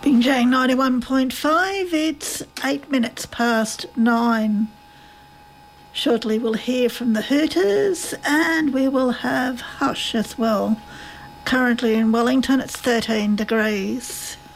Binjang 91.5, it's 8 minutes past 9. Shortly we'll hear from the Hooters and we will have Hush as well. Currently in Wellington it's 13 degrees.